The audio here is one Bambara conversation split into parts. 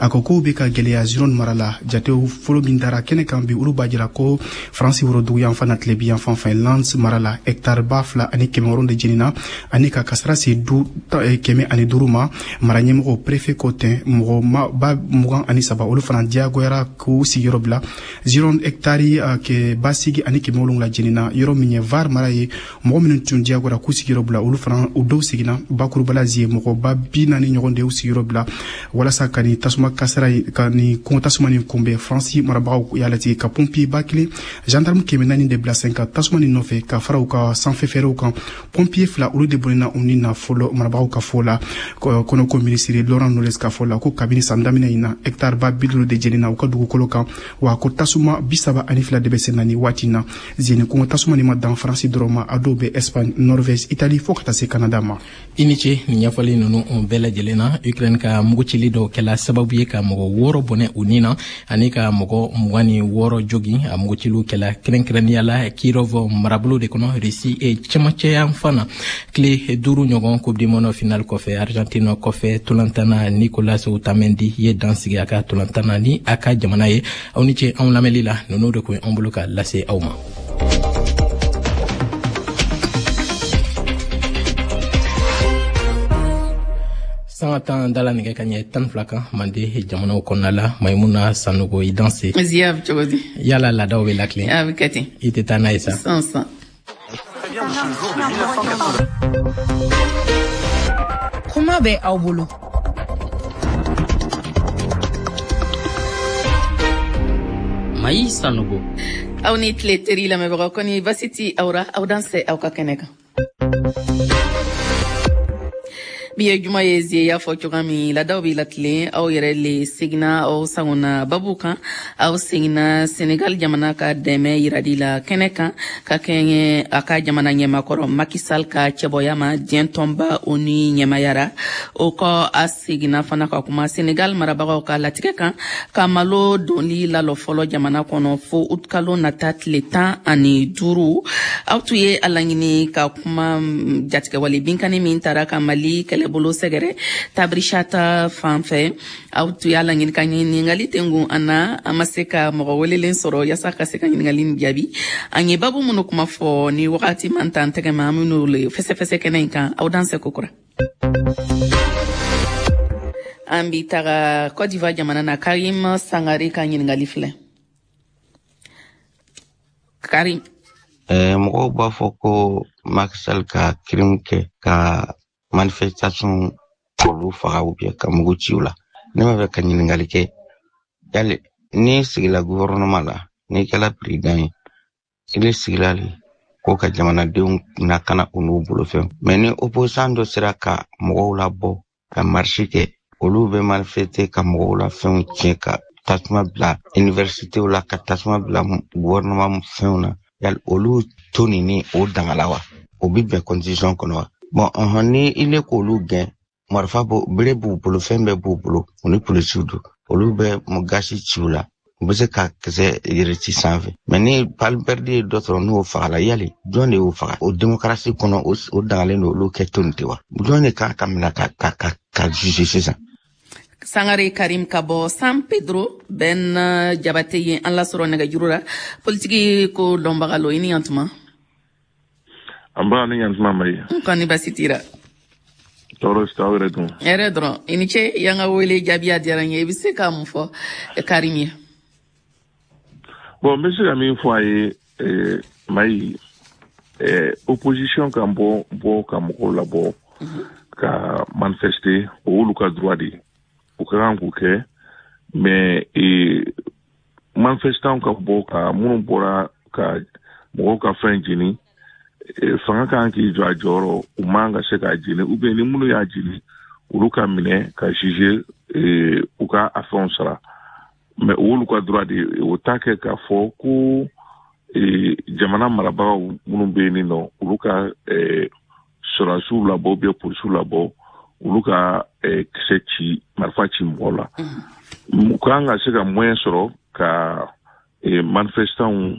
akoko be ka gɛlɛya ziron marala jatew folo min dara kɛnɛ kan bi olu b'a jira ko faransi worodugu yan fan na tilebi yan fan fɛ lance marala hectare ba 2 ani 100 de jenina ani ka kasara se 150 ma mara ɲɛmɔgɔ préfet kotin mɔgɔ ba 23 olu fana diyagoyara k'u sigiyɔrɔ bila ziron hectare ke basigi ani 700 jenina yɔrɔ min ye var mara ye mɔgɔ minnu tun diyagoyara k'u sigiyɔrɔ bila olu fana u dɔw sigina bakurubala zie mɔgɔ ba 40 ɲɔgɔn de u sigiyɔrɔ bila walasa ka ni tasuma kasara ka ni kɔn tasuma ni kunbɛn faransi marabagaw y'a latigɛ ka pompier ba 1 gendarme 400 de bila sen ka tasuma ni nɔfɛ ka fara u ka sanfɛ fɛrɛw kan pompier 2 olu de bolina u ni nafolo marabagaw ka fɔ la kɔnɔko ministre Laurent Nolles ka fɔ la ko kabini san daminɛ in na hectare ba 50 de jenina u ka dugukolo kan wa ko tasuma 32 de bɛ sen na ni waati na zeni kɔngɔ tasuma ni ma dan faransi dɔrɔn ma a dɔw bɛ Espagne Norvège Italie fo ka taa se Canada ma i ni ce nin ɲɛfɔli ninnu bɛɛ lajɛlen na Ukraine ka mugutili dɔw kɛla sababu ye ka mɔgɔ 6 bɔnɛ u ni na ani ka mɔgɔ 26 jogi a mugutiliw kɛla kɛrɛnkɛrɛnnenya la Kirov marabolo de kɔnɔ Russie e cɛmancɛya fana tile 5 ɲɔgɔn Coupe du Monde final kɔfɛ Argentine kɔfɛ tolantana Nicolas Otamendi ye dansigi a ka tolantana ni a ka jamana ye aw ni ce anw lamɛnli la ninnu de kun an bolo ka lase aw ma. Sanga tan dala nɛgɛ ka ɲɛ 12 kan mande jamanaw kɔnɔna la Maimuna Sanogo i danse Ziyav cogodi yala laadaw bɛ lakile a bɛ kɛ ten i tɛ taa n'a ye sa sansan kuma bɛ aw bolo Mayi Sanogo aw ni tile teri lamɛnbagaw kɔni basi tɛ aw ra aw danse aw ka kɛnɛ kan bi ye juma ye zie y'a fɔ cogoya min laadaw bɛ latilen aw yɛrɛ le seginna aw sangona babu kan aw seginna Senegal jamana ka dɛmɛ yirali la kɛnɛ kan ka kɛɲɛ a ka jamana ɲɛmakɔrɔ Macky Sall ka cɛbɔya ma diɲɛ tɔnba o ni ɲɛmayara o kɔ a seginna fana ka kuma Senegal marabagaw ka latigɛ kan ka malo doni lalɔ fɔlɔ jamana kɔnɔ fo août kalo nata tile 15 aw tun ye a laɲini ka kuma jatigɛwale binkani min taara ka Mali kɛlɛbolo sɛgɛrɛ Tabrishata fanfɛ aw tun y'a laɲini ka ɲininkali tɛngun an na an ma se ka mɔgɔ welelen sɔrɔ yasa ka se ka ɲininkali ni jaabi an ye babu minnu kuma fɔ ni wagati man tan tɛgɛma an minnu le fɛsɛfɛsɛ kɛnɛ in kan aw danse kokura an bi taga Côte d'Ivoire jamana na Karim Sangare ka ɲininkali filɛ Karim mɔgɔw b'a fɔ ko Macky Sall ka crime kɛ ka manifestation olu faga ou bien ka mugu ci u la ne ma fɛ ka ɲininkali kɛ yali ni sigila gouvernement la ni kɛla président ye ile sigila le ko ka jamanadenw nakana u n'u bolofɛn mais ni opposant dɔ sera ka mɔgɔw labɔ ka marche kɛ olu bɛ manifester ka mɔgɔw la fɛnw tiɲɛ ka tasuma bila universitéw la ka tasuma bila gouvernement fɛnw na yali olu toni ni o dangala wa o bi bɛn constitution kɔnɔ wa bon ni ile ko olu gɛn marifa bere b'u bolo fɛn bɛɛ b'u bolo u ni polisiw don olu bɛ gasi ci u la u bɛ se ka kisɛ yɛrɛci sanfɛ mais ni palperdi ye dɔ sɔrɔ n'o fagala yali jɔn de y'o faga o démocratie kɔnɔ o dangalen don olu kɛ toni tɛ wa jɔn de kan ka minɛ ka juger sisan Sangare Karim ka bɔ San Pedro Ben Jabate ye an lasɔrɔ nɛgɛjuru la politiki ko dɔnbaga lo i ni yantuma an b'a ni yantuma Mayi kɔni basi tira tɔɔrɔ si t'aw yɛrɛ dun hɛrɛ dɔrɔn i ni ce yan ka wele jaabi a diyara n ye i bɛ se ka mun fɔ Karim ye bon n bɛ se ka min fɔ a ye Mayi opposition kan bɔ ka mɔgɔw labɔ ka manifester o olu ka droit de u ka kan k'u kɛ mais manifestant ka bɔ ka minnu bɔra ka mɔgɔw ka fɛn jeni fanga kan k'i jɔ a jɔyɔrɔ u man ka se k'a jeni ou bien ni minnu y'a jeni olu ka minɛ ka juger u ka a fɛnw sara mais olu ka droit de o t'a kɛ k'a fɔ ko jamana marabagaw minnu bɛ yen nɔ olu ka sɔrɔdasiw labɔ ou bien polisiw labɔ olu ka kisɛ ci marifa ci mɔgɔ la u kan ka se ka moyen sɔrɔ ka manifestants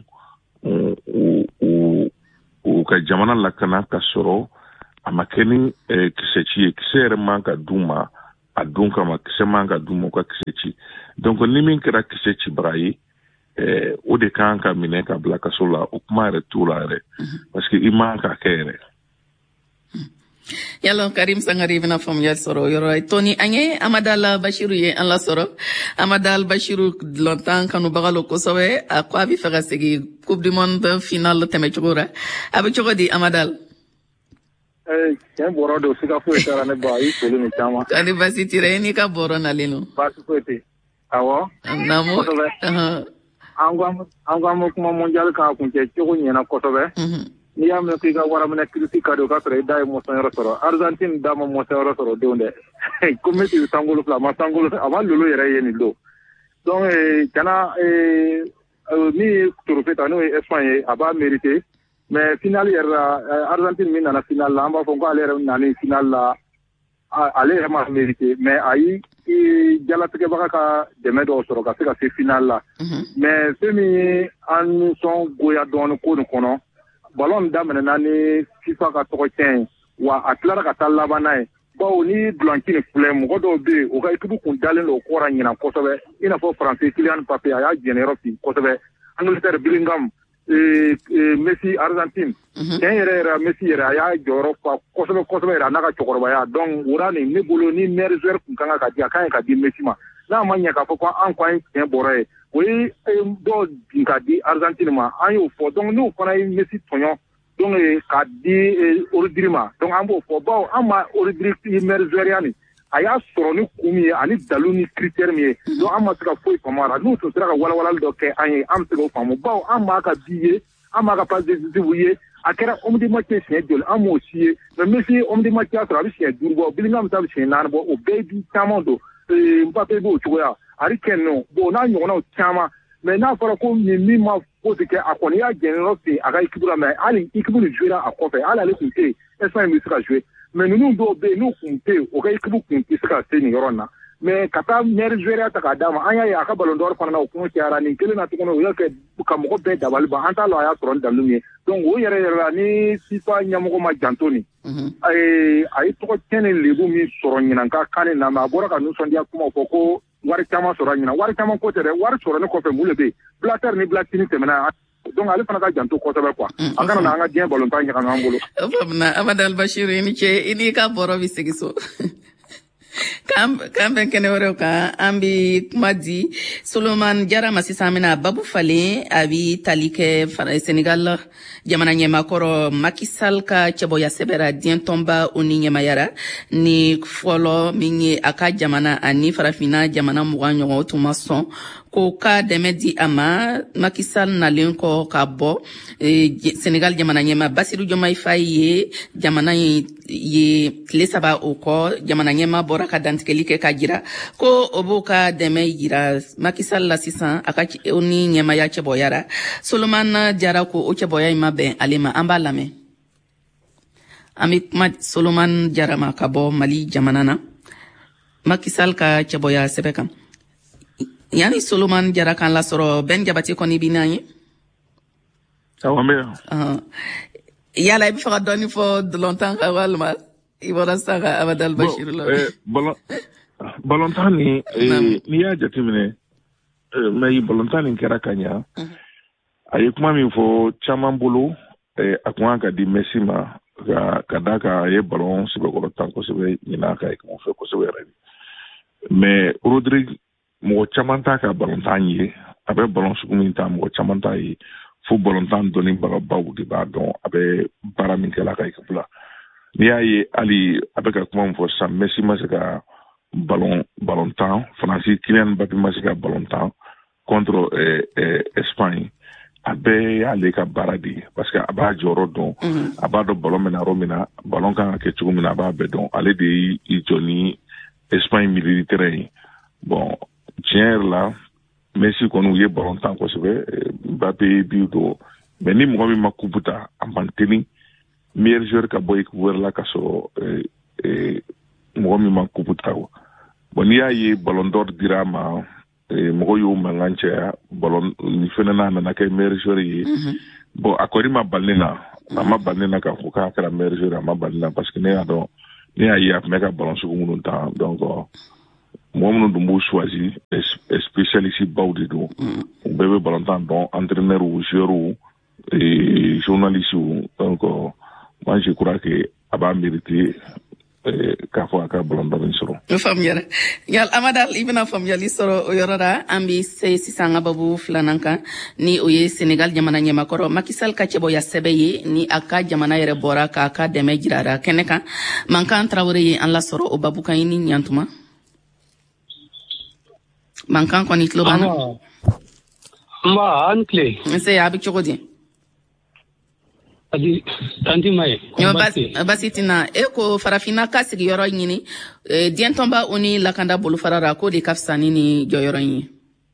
u ka jamana lakana ka sɔrɔ a ma kɛ ni kisɛ ci ye kisɛ yɛrɛ man ka d'u ma a dun kama kisɛ man ka dun ka kisɛ ci donc ni min kɛra kisɛ ci bara ye o de kan ka minɛ ka bila kaso la o kuma yɛrɛ t'o la yɛrɛ parce que i man ka kɛ yɛrɛ. Yalo Karim Sangare bina faamuyali sɔrɔ yɔrɔ Tony an ye Amadal Bashiru ye an lasɔrɔ Amadal Bashiru lɔntan kanubaga lo kosɛbɛ a ko a bɛ fɛ ka segin Coupe du Monde final tɛmɛcogo la a bɛ cogo di Amadal? Tiɲɛ bɔra don siga foyi t'a la ne ba i foli ni caman. K'ani basi t'i la i n'i ka bɔrɔ nalen don. Baasi foyi tɛ awɔ. Naamu. Kosɛbɛ. An ko an bɛ kuma mondial kan kuncɛ cogo ɲɛna kosɛbɛ. N'i y'a mɛn k'i ka waraminɛ kiriti ka don k'a sɔrɔ i da ye mɔsɔn yɔrɔ sɔrɔ Argentine da ma mɔsɔn yɔrɔ sɔrɔ don dɛ ko Messi bɛ sankolo fila a ma lolo yɛrɛ ye nin don donc kana min ye trophée ta n'o ye Espagne ye a b'a mérité mais finale yɛrɛ la Argentine min nana finale la an b'a fɔ ko ale yɛrɛ nana finale la ale yɛrɛ ma mérité mais ayi jalatigɛbaga ka dɛmɛ dɔw sɔrɔ ka se ka se finale la mais fɛn min ye an nisɔn goya dɔɔnin ko nin kɔnɔ ballon daminɛna ni FIFA ka tɔgɔ tiɲɛ wa a tilara ka taa laban n'a ye bawo ni dulanci ni filɛ mɔgɔ dɔw bɛ yen o ka équipe kun dalen don o kɔra ɲina kosɛbɛ i n'a fɔ Faransi Kylian Mbappé a y'a jɛnɛyɔrɔ fin kosɛbɛ Angleterre Bellingham Messi Argentine tiɲɛ yɛrɛ Messi yɛrɛ a y'a jɔyɔrɔ fa kosɛbɛ yɛrɛ a n'a ka cɛkɔrɔbaya donc o la nin ne bolo ni meilleur joueur kun kan ka di a kan ka di Messi ma n'a ma ɲɛ k'a fɔ ko an ko an tiɲɛ bɔra ye o ye dɔw bin ka di Argentine ma an y'o fɔ donc n'o fana ye Messi tɔɲɔ donc ka di Rodri ma donc an b'o fɔ bawo an ma Rodri meilleur joueur ya ni a y'a sɔrɔ ni kun min ye ani dalu ni critère min ye donc an ma se ka foyi faamu a la n'u tun sera ka walawalali dɔ kɛ an ye an bɛ se k'o faamu bawo an m'a ka bi ye an m'a ka passe décisive ye a kɛra homme de match siɲɛ joli an m'o si ye mais Messi homme de match y'a sɔrɔ a bɛ siɲɛ 5 bɔ Bellingham ta bɛ siɲɛ 4 bɔ o bɛɛ bi caman don Mbappé b'o cogoya Harry Kane non bon n'a ɲɔgɔnnaw caman mais n'a fɔra ko min ma fosi kɛ a kɔni y'a jɛnɛyɔrɔ fin a ka équipe la mais hali équipe ni jouera a kɔfɛ hali ale tun tɛ yen Espagne bɛ se ka jouer mais ninnu dɔw bɛ yen n'u tun tɛ yen o ka équipe tun tɛ se ka se nin yɔrɔ in na mais ka taa meilleur joueur ta k'a d'a ma an y'a ye a ka ballon d'or fana na o kuma cayara nin kelen na tuguni o y'a kɛ ka mɔgɔ bɛɛ dabali ban an t'a lɔ a y'a sɔrɔ ni dalu min ye donc o yɛrɛ la ni FIFA ɲɛmɔgɔ ma janto nin a ye tɔgɔ tiɲɛ ni lebu min sɔrɔ ɲinan ka kan nin na mais a bɔra ka nisɔndiya kuma fɔ ko wari caman sɔrɔ ɲinan wari caman ko tɛ dɛ wari sɔrɔlen kɔfɛ mun de bɛ yen Blatter ni Platini tɛmɛna donc ale fana ka janto kosɛbɛ quoi an kana na an ka diɲɛ ballon tan ɲagami an bolo. Faamuya Amadal Bashiru i ni ce i n'i ka bɔrɔ bɛ segin so. K'an bɛn kɛnɛ wɛrɛw kan an bɛ kuma di Solomani Jara ma sisan an bɛna babu falen a bɛ tali kɛ Senegal jamana ɲɛmaakɔrɔ Macky Sall ka cɛbɔya sɛbɛra diɲɛ tɔnba o ni ɲɛmayara ni fɔlɔ min ye a ka jamana ani farafinna jamana 20 ɲɔgɔn o tun ma sɔn ko ka dɛmɛ di a ma Macky Sall nalen kɔ ka bɔ Senegal jamana ɲɛma Basiru Diomaye Faye ye jamana ye tile 3 o kɔ jamana ɲɛma bɔra ka dantigɛli kɛ ka jira ko o b'o ka dɛmɛ yira Macky Sall la sisan a ka o ni ɲɛmaya cɛbɔyara Solomani Jara ko o cɛbɔya in ma bɛn ale ma an b'a lamɛn an bɛ kuma Solomani Jara ma ka bɔ Mali jamana na Macky Sall ka cɛbɔya sɛbɛn kan yani Solomani Jara kan lasɔrɔ Ben Jabate kɔni bɛ n'an ye awɔ n bɛ yan yala i bɛ fɛ ka dɔɔni fɔ dɔlɔntan kan walima i bɔra sisan ka Amadal Bashiru la ballon tan ni n'i y'a jateminɛ mais ballon tan nin kɛra ka ɲa a ye kuma min fɔ caman bolo a kun kan ka di Messi ma ka da kan a ye ballon sɛbɛkɔrɔ tan kosɛbɛ ɲin'a ka équipe fɛ kosɛbɛ yɛrɛ mais Rodri mɔgɔ caman t'a ka ballon tan ye a bɛ ballon sugu min ta mɔgɔ caman t'a ye fo ballon tan dɔnnibagabaw de b'a dɔn a bɛ baara min kɛla a ka équipe la n'i y'a ye hali a bɛ ka kuma min fɔ sisan Messi ma se ka ballon tan Faransi Kylian Mbappé ma se ka ballon tan contre Espagne a bɛɛ y'ale ka baara de ye parce que a b'a jɔyɔrɔ dɔn a b'a dɔn ballon bɛna yɔrɔ min na ballon kan ka kɛ cogo min na a b'a bɛɛ dɔn ale de y'i jɔ ni Espagne militaire ye bon tiɲɛ yɛrɛ la Messi kɔni u ye ballon tan kosɛbɛ Mbappé bi don mais ni mɔgɔ min ma coupe ta a man teli meilleur joueur ka bɔ équipe wɛrɛ la ka sɔrɔ mɔgɔ min ma coupe ta bon n'i y'a ye ballon d'or dira a ma mɔgɔ y'o mankan caya ballon ni fɛnɛ n'a nana kɛ meilleur joueur ye bon a kɔni ma bali ne na a ma bali ne na k'a fɔ k'a kɛra meilleur joueur a ma bali ne na parce que ne y'a dɔn ni a ye a tun bɛ ka ballon sugu minnu ta donc mɔgɔ minnu dun b'u choisi spécialiste baw de don u bɛɛ bɛ ballon tan dɔn entraîneur ou joueur et journaliste donc moi je crois que a b'a mérité k'a fɔ a ka ballon d'or sɔrɔ. Faamuyara yal Amada i bɛna faamuyali sɔrɔ o yɔrɔ la an bɛ se sisan an ka babu filanan kan ni o ye Senegal jamana ɲɛmakɔrɔ Macky Sall ka cɛbɔya sɛbɛn ye ni a ka jamana yɛrɛ bɔra k'a ka dɛmɛ jirara kɛnɛ kan Mankan Traoré ye an lasɔrɔ o babu kan ni ɲantuma Mankan kɔni tulo b'an na. Nba an tile. Nse a bɛ cogo di? Tanti Maye. Basi tina ko farafina ka sigiyɔrɔ ɲini diɛntɔnba o ni lakanda bolofarara ko de ka fisa ni jɔyɔrɔ ye.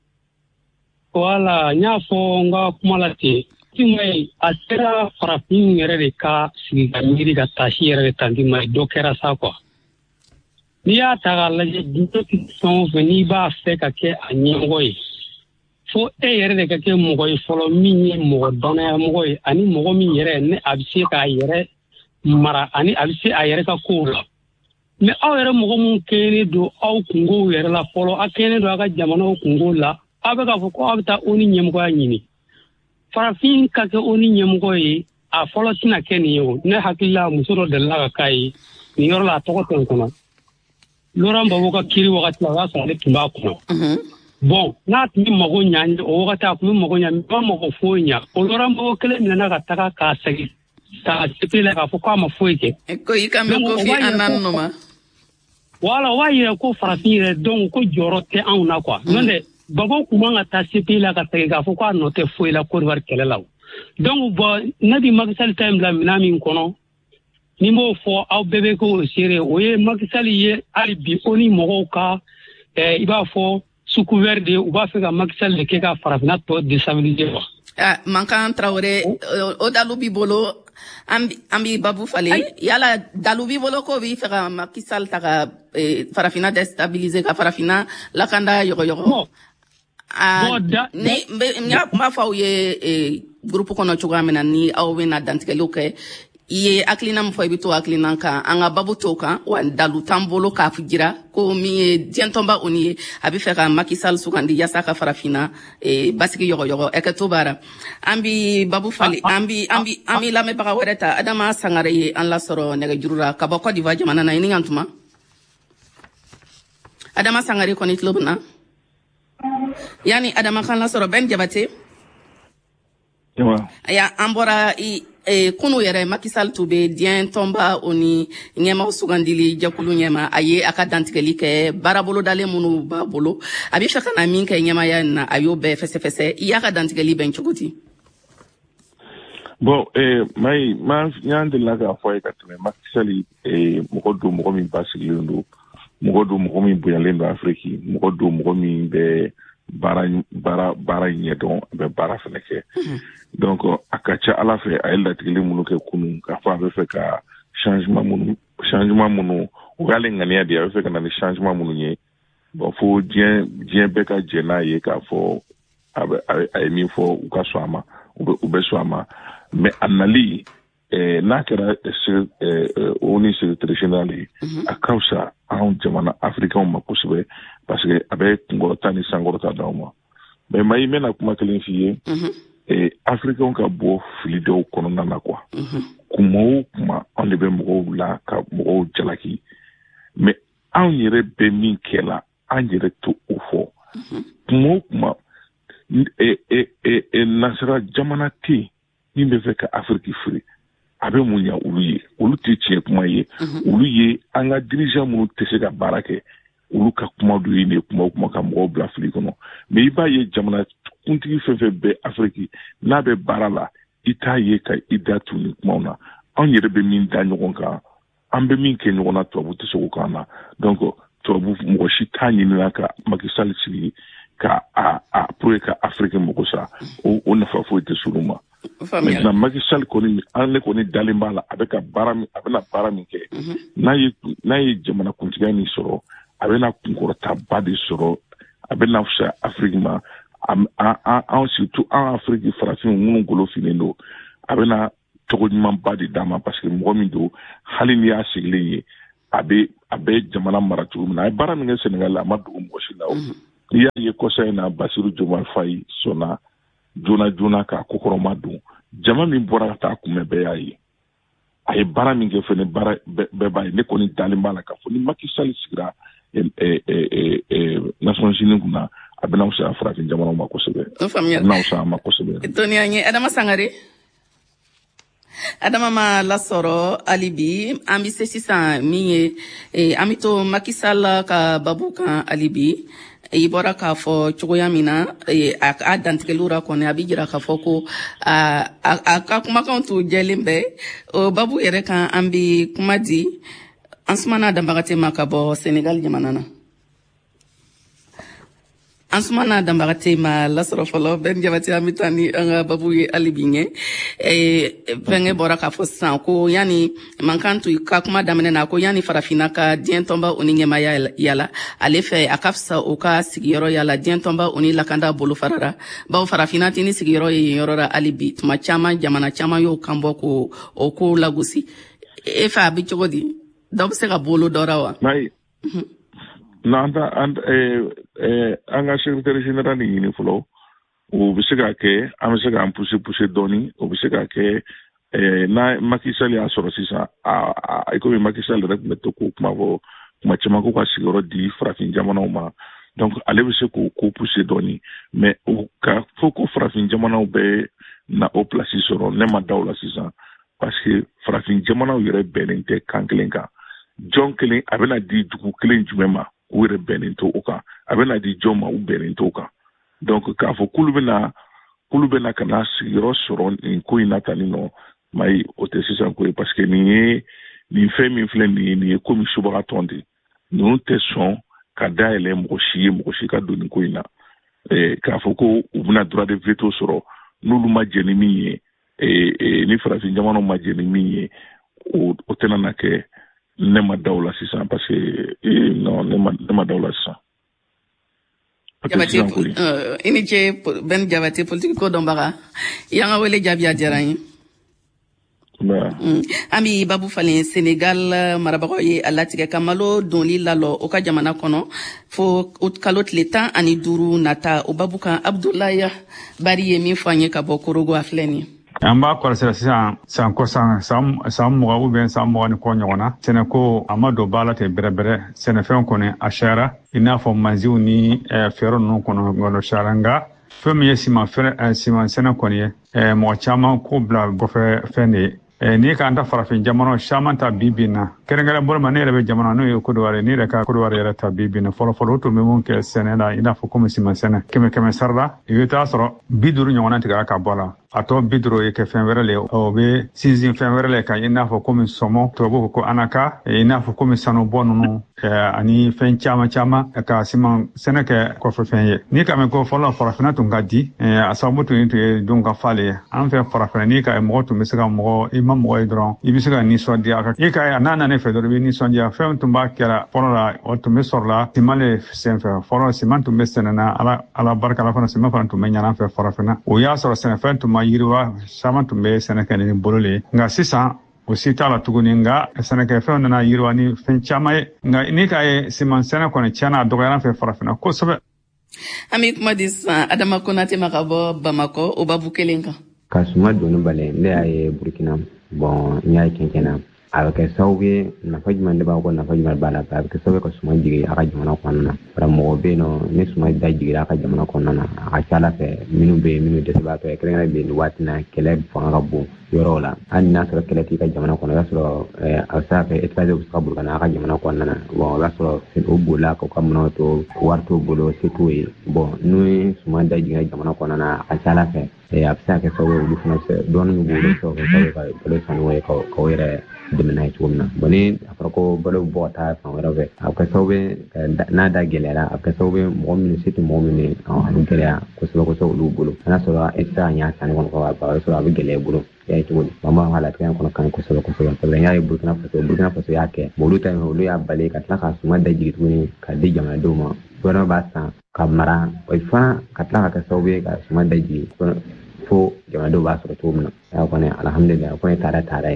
Wala n y'a fɔ n ka kuma la ten. Tanti Maye a sera farafin yɛrɛ de ka sigi ka miiri ka taasi yɛrɛ de Tanti Maye dɔ kɛra sa quoi. N'i y'a ta k'a lajɛ diɲɛ fɛn o fɛn n'i b'a fɛ ka kɛ a ɲɛmɔgɔ ye fo e yɛrɛ de ka kɛ mɔgɔ ye fɔlɔ min ye mɔgɔ dɔnnaya mɔgɔ ye ani mɔgɔ min yɛrɛ ne a bɛ se k'a yɛrɛ mara ani a bɛ se a yɛrɛ ka kow la mais aw yɛrɛ mɔgɔ min kɛlen don aw kungow yɛrɛ la fɔlɔ a kɛlen don aw ka jamanaw kungow la aw bɛ k'a fɔ ko aw bɛ taa ONU ɲɛmɔgɔya ɲini farafin ka kɛ ONU ɲɛmɔgɔ ye a fɔlɔ tɛna kɛ nin ye o ne hakili la muso dɔ delila ka k'a ye nin yɔrɔ la a tɔgɔ tɛ n kɔnɔ Laurent Gbagbo ka kiri wagati la o y'a sɔrɔ ale tun b'a kɔnɔ bon n'a tun bɛ mago ɲa o wagati a tun bɛ mago ɲa ba mago foyi ɲa o Laurent Gbagbo kelen minɛna ka taga k'a segin k'a CP la k'a fɔ k'a ma foyi kɛ. Ko i ka mɛn Kofi Annan nɔ Voilà o b'a yira ko farafin yɛrɛ donc ko jɔyɔrɔ tɛ anw na quoi n'o tɛ Gbagbo kun man ka taa CP la ka segin k'a fɔ k'a nɔ tɛ foyi la Côte d'Ivoire kɛlɛ la donc bon ne bɛ Macky Sall ta in bila minɛn min kɔnɔ ni m'o fɔ aw bɛɛ bɛ k'o seere o ye Macky Sall ye hali bi ONU mɔgɔw ka i b'a fɔ sous couvert de u b'a fɛ ka Macky Sall de kɛ ka farafina tɔ déstabiliser quoi. Mankan Traoré o dalu b'i bolo an b'i babu falen yala dalu b'i bolo ko b'i fɛ ka Macky Sall ta ka farafina déstabiliser ka farafina lakanda yɔgɔyɔgɔ. N y'a kuma fɔ aw ye groupe kɔnɔ cogoya min na ni aw bɛna dantigɛliw kɛ I ye hakilina min fɔ I bɛ to hakilina kan an ka babu t'o kan wa dalu t'an bolo k'a jira ko min ye diɲɛtɔnba ONU ye a bɛ fɛ ka Macky Sall sugandi yaasa ka farafina basigi yɔgɔyɔgɔ Hɛkɛto Bara an bɛ babu falen an bɛ lamɛnbaga wɛrɛ ta Adama Sangare ye an lasɔrɔ nɛgɛjuru la ka bɔ Côte d'Ivoire jamana na i ni ɲantuma Adama Sangare kɔni tulo bɛ na yani Adama kan lasɔrɔ Ben Jabate aya an bɔra kunu yɛrɛ Macky Sall tun bɛ diɲɛtɔnba ONU ɲɛmaw sugandili jɛkulu ɲɛma a ye a ka dantigɛli kɛ baarabolo dalen minnu b'a bolo a bɛ fɛ ka na min kɛ ɲɛmaya na a y'o bɛɛ fɛsɛfɛsɛ I y'a ka dantigɛli bɛn cogo di? Bon Mayi n y'a delila k'a fɔ a ye ka tɛmɛ Macky Sall mɔgɔ don mɔgɔ min basigilen don mɔgɔ don mɔgɔ min bonyalen don Afrique mɔgɔ don mɔgɔ min bɛ baara ɲɛdɔn a bɛ baara fɛnɛ kɛ donc a ka ca Ala fɛ a ye latigɛli minnu kɛ kunun k'a fɔ a bɛ fɛ ka changement minnu o y'ale ŋaniya de a bɛ fɛ ka na ni changement minnu ye bon fo diɲɛ bɛɛ ka jɛ n'a ye k'a fɔ a ye min fɔ u ka sɔn a ma u bɛ sɔn a ma mais a nali n'a kɛra ONU secrétaire général ye a ka fisa anw jamana africains ma kosɛbɛ parce que a bɛ kunkɔrɔta ni sankɔrɔta d'aw ma mais Mayi n bɛna kuma kelen f'i ye africains ka bɔ fili dɔw kɔnɔna na quoi kuma o kuma anw de bɛ mɔgɔw la ka mɔgɔw jalaki mais anw yɛrɛ bɛ min kɛ la an yɛrɛ to o fɔ kuma o kuma nasara jamana tɛ min bɛ fɛ ka Afrique firi a bɛ mun ɲa olu ye olu tɛ tiɲɛ kuma ye olu ye an ka dirigeant minnu tɛ se ka baara kɛ olu ka kuma dɔ ye ne kuma o kuma ka mɔgɔw bila fili kɔnɔ mais I b'a ye jamana kuntigi fɛn fɛn bɛ Afrique n'a bɛ baara la I t'a ye ka I da tu ni kumaw na anw yɛrɛ bɛ min da ɲɔgɔn kan an bɛ min kɛ ɲɔgɔn na tubabu tɛ se k'o k'an na donc tubabu mɔgɔ si t'a ɲinina ka Macky Sall sigi ka pour que ka Afrique mɔgɔ sa o nafa foyi tɛ s'olu ma maintenant Macky Sall kɔni an ne kɔni dalen b'a la a bɛna baara min kɛ n'a ye jamana kuntigiya min sɔrɔ a bɛna kunkɔrɔtaba de sɔrɔ a bɛna fisa Afrique ma an surtout an Afrique farafin minnu golo finnen don a bɛna tɔgɔ ɲumanba de d'a ma parce que mɔgɔ min don hali n'i y'a sigilen ye abe jamana mara cogo min na a ye baara min kɛ Senegal a ma dogo mɔgɔ si la n'i y'a ye kɔsa in na Basiru Diomaye Faye sɔnna joona k'a kokɔrɔma don jama min bɔra ka taa kunbɛn bɛɛ y'a ye a ye baara min kɛ fɛnɛ baara bɛɛ b'a ye ne kɔni dalen b'a la k'a fɔ ni Macky Sall sigira Nations Unies kunna a bɛna fisaya farafin jamanaw ma kosɛbɛ bɛna fisaya ma kosɛbɛ. Tony an ye Adama Sangare Adama ma lasɔrɔ hali bi an bɛ se sisan min ye an bɛ to Macky Sall ka babu kan hali bi i bɔra k'a fɔ cogoya min na a dantigɛlura kɔni a bɛ jira k'a fɔ ko a ka kumakanw tun jɛlen bɛ o babu yɛrɛ kan an bɛ kuma di Ansumana Dambagate ma ka bɔ Senegal jamana na Ansumana Dambagate ma lasɔrɔ fɔlɔ Ben Jabate an bɛ taa ni an ka babu ye hali bi ɲɛ fɛnkɛ bɔra k'a fɔ sisan ko yani man kan to ka kuma daminɛ na ko yani farafina ka diɲɛ tɔnba o ni ɲɛmaya yala ale fɛ a ka fisa o ka sigiyɔrɔ yala diɲɛ tɔnba o ni lakanda bolo farara bawo farafina tɛ ni sigiyɔrɔ ye yen yɔrɔ la hali bi tuma caman jamana caman y'o kan bɔ ko o ko lagosi e fɛ a bɛ cogo di dɔw bɛ se ka bolo dɔra wa. an ka secrétaire général ni ɲini fɔlɔ o bɛ se ka kɛ an bɛ se k'an pousser dɔɔni o bɛ se ka kɛ n'a Macky Sall y'a sɔrɔ sisan a komi Macky Sall yɛrɛ tun bɛ to k'o kuma caman ko ka sigiyɔrɔ di farafin jamanaw ma donc ale bɛ se k'o pousser dɔɔni mais o ka fɔ ko farafin jamanaw bɛ na o place sɔrɔ ne ma da o la sisan parce que farafin jamanaw yɛrɛ bɛnnen tɛ kan kelen kan jɔn kelen a bɛna di dugu kelen jumɛn ma u yɛrɛ bɛnnen to o kan a bɛna di jɔn ma u bɛnnen to o kan donc k'a fɔ k'olu bɛna ka na sigiyɔrɔ sɔrɔ nin ko in na tan nin nɔ mayi o tɛ sisan ko ye parce que nin fɛn min filɛ nin ye komi subagatɔn de ninnu tɛ sɔn ka dayɛlɛ mɔgɔ si ka don nin ko in na k'a fɔ ko u bɛna droit de veto sɔrɔ n'olu ma jɛ ni min ye ni farafin jamanaw ma jɛ ni min ye o tɛna na kɛ ne ma da o la sisan parce que non ne ma da o la sisan. Jabate i ni ce Ben Jabate politique ko dɔnbaga y'an ka wele jaabi a diyara n ye. An bɛ babu falen Senegal marabagaw ye a latigɛ ka malo doni lalɔ o ka jamana kɔnɔ fo kalo tile 15 nata o babu kan Abdoulaye Bari ye min fɔ an ye ka bɔ Korogo a filɛ nin ye. An b'a kɔlɔsira sisan san 20 ou bien san 20 kɔ ɲɔgɔn na sɛnɛko a ma don ba la ten bɛrɛbɛrɛ sɛnɛfɛn kɔni a cayara i n'a fɔ manziw ni fɛɛrɛ ninnu kɔnɔ cayara nka fɛn min ye siman sɛnɛ kɔni ye mɔgɔ caman ko bila kɔfɛ fɛn de ye n'i k'an ta farafin jamana caman ta bi na kɛrɛnkɛrɛn bolo ma ne yɛrɛ bɛ jamana n'o ye Kodowari ne yɛrɛ ka Kodowari yɛrɛ ta bi na fɔlɔ o tun bɛ mun kɛ sɛnɛ la i n'a fɔ komi siman sɛnɛ 100 sara la i bɛ taa sɔrɔ 50 ɲɔgɔnna tigɛra ka bɔ la a tɔ 50 ye kɛ fɛn wɛrɛ le o bɛ sinsin fɛn wɛrɛ le kan i n'a fɔ komi sɔmɔ tubabu ko anaka i n'a fɔ komi sanubɔ ninnu ani fɛn caman ka siman sɛnɛ kɛ kɔfɛ fɛn ye n'i ka mɛn ko fɔlɔ farafina tun ka di a sababu tun ye don ka fale ye an fɛ farafina n'i ka mɔgɔ tun bɛ se ka i ma mɔgɔ ye dɔrɔn i bɛ se ka nisɔndiya i ka n'a nana fɛ dɔrɔn i bɛ nisɔndiya fɛn tun b'a kɛra fɔlɔ la o tun bɛ sɔrɔ la siman le senfɛ fɔlɔ siman tun bɛ sɛnɛna ala barika la fana siman fana tun bɛ ɲana fɛ farafina o y'a sɔrɔ sɛnɛfɛn tun ma yiriwa caman tun bɛ sɛnɛ kɛ ni bolo le ye nka sisan o si t'a la tuguni nka sɛnɛkɛfɛnw nana yiriwa ni fɛn caman ye nka n'i k'a ye siman sɛnɛ kɔni tiɲɛna a dɔgɔyara an fɛ farafina kosɛbɛ. An bɛ kuma di sisan Adama Konate ma ka bɔ Bamakɔ o babu kelen kan. Ka suma doni bale ne y'a ye Burkina bon n y'a ye cɛncɛn a bɛ kɛ sababu ye nafa jumɛn de b'a kɔ nafa jumɛn b'a la a bɛ kɛ sababu ye ka suma jigin a ka jamana kɔnɔna na karamɔgɔ bɛ yen nɔ ni suma da jiginra a ka jamana kɔnɔna na a ka ca Ala fɛ minnu bɛ yen minnu dɛsɛbaatɔ ye kɛrɛnkɛrɛnnen bɛ yen nin waati na kɛlɛ fanga ka bon yɔrɔw la hali n'a sɔrɔ kɛlɛ t'i ka jamana kɔnɔ i b'a sɔrɔ a bɛ se ka kɛ étranger bɛ se ka boli ka na a ka jamana kɔnɔna na bon i b'a sɔrɔ o bolila k'u ka minɛnw to wari t'o bolo se t'o ye bon n'o ye suma da jiginra jamana kɔnɔna na a ka ca Ala fɛ a bɛ se ka kɛ sababu ye olu fana dɔɔnin min b'olu sɔrɔ ka sababu ye ka balo sanuya ye k'o yɛrɛ dɛmɛ n'a ye cogo min na bon ni a fɔra ko balo bɔ ka taa fan wɛrɛ fɛ a bɛ kɛ sababu ye n'a da gɛlɛyara a bɛ kɛ sababu ye mɔgɔ minnu se tɛ mɔgɔ minnu ye a bɛ gɛlɛya kosɛbɛ olu bolo n'a sɔrɔ e tɛ se ka ɲɛ sanni kɔnɔ a b'a sɔrɔ a bɛ gɛlɛya i bolo y'a ye cogo di an b'an ka latigɛ kɔnɔ kan kosɛbɛ parce que n y'a ye Burkina Faso y'a kɛ olu ta yen olu y'a bali ka tila ka suma da jigin tuguni ka di jamanadenw ma gouvernement b'a san ka mara o fana ka tila ka kɛ sababu ye ka suma da jigin fo jamanadenw b'a sɔrɔ cogo min na a kɔni alhamdulilayi a kɔni taara ye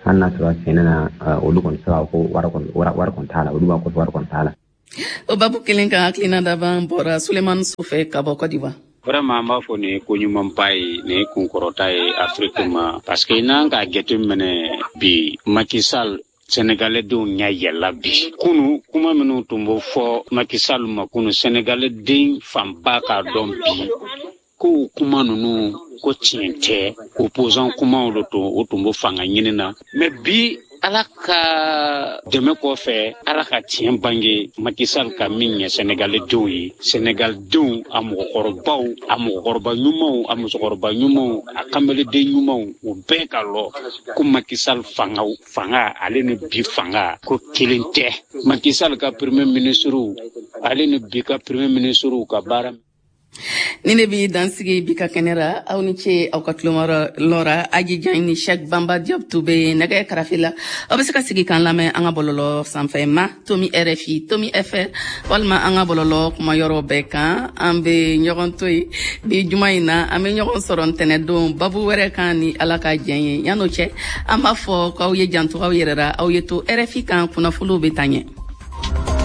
hanna sura senena olu kon sa ko war kon tala olu ba ko war kon tala o babu kelen ka haklina daban bora Suleiman Soufe ka bɔ Côte d'Ivoire. Vraiment m'a fɔ ne ko ɲuman ba ye ne kunkɔrɔta ye Afrique ma parce que n'an ka jateminɛ bi Macky Sall Sénégalais denw ɲɛ yɛlɛla bi kunu kuma minnu tun b'o fɔ Macky Sall ma kunu Sénégalais den fanba k'a dɔn bi ko kuma ninnu ko tiɲɛ tɛ opposant kumaw de to o tun b'o fanga ɲini na mais bi Ala ka dɛmɛ kɔfɛ Ala ka tiɲɛ bange Macky Sall ka min ɲɛ Sénégalais denw ye Sénégal denw a mɔgɔkɔrɔbaw a mɔgɔkɔrɔba ɲumanw a musokɔrɔba ɲumanw a kameleden ɲumanw o bɛɛ ka lɔ ko Macky Sall fanga ale ni bi fanga ko kelen tɛ Macky Sall ka premier ministre ale ni bi ka premier ministre ka baara ni ne bi dansigi bi ka kɛnɛra aw ni ce aw ka tulomara lɔra Aji Jan ni Cheikh Bamba Diop tun bɛ nɛgɛ karafe la aw bɛ se ka sigi k'an lamɛn an ka bɔlɔlɔ sanfɛ ma Tomi RFI Tomi FR walima an ka bɔlɔlɔ kuma yɔrɔ bɛɛ kan an bɛ ɲɔgɔn to yen bi juma in na an bɛ ɲɔgɔn sɔrɔ ntɛnɛndon babu wɛrɛ kan ni Ala ka diɲɛ ye yan'o cɛ an b'a fɔ k'aw ye janto aw yɛrɛ la aw ye to RFI kan kunnafoniw bɛ taa ɲɛ.